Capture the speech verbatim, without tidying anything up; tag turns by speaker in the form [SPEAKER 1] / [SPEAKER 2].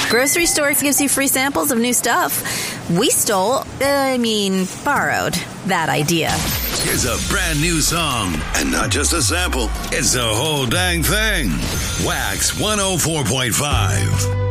[SPEAKER 1] Grocery store gives you free samples of new stuff. We stole, I mean, borrowed that idea.
[SPEAKER 2] Here's a brand new song, and not just a sample. It's the whole dang thing. Wax one oh four point five.